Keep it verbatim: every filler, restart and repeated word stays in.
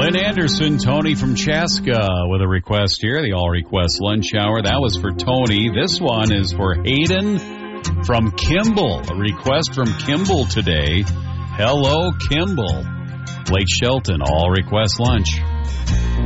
Lynn Anderson, Tony from Chaska with a request here, the All Request Lunch Hour. That was for Tony. This one is for Hayden from Kimball. A request from Kimball today. Hello, Kimball. Lake Shelton, All Request Lunch.